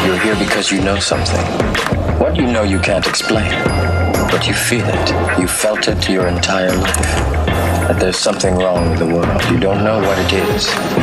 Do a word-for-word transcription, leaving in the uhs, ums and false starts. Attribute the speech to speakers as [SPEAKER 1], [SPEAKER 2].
[SPEAKER 1] You're here because you know something. What you know you can't explain, but you feel it. You felt it your entire life. That there's something wrong with the world. You don't know what it is.